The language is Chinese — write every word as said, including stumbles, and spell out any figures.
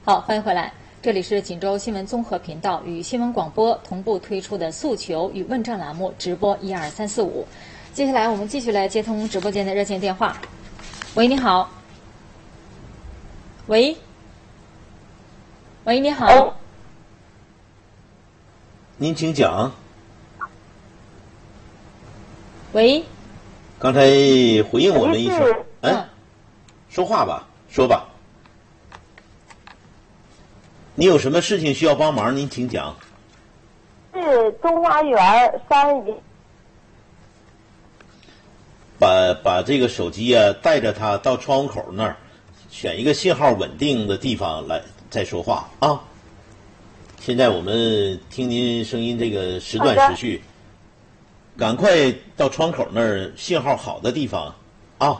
好，欢迎回来，这里是锦州新闻综合频道与新闻广播同步推出的诉求与问政栏目直播一二三四五。接下来我们继续来接通直播间的热线电话。喂，你好。喂，喂，你好。哦、 您请讲。 喂。 刚才回应我们一声，嗯、哎，说话吧，说吧。你有什么事情需要帮忙？您请讲。 是中华园三一。 把把这个手机啊带着它到窗户口那儿，选一个信号稳定的地方来再说话啊。现在我们听您声音这个时断时续，赶快到窗口那儿信号好的地方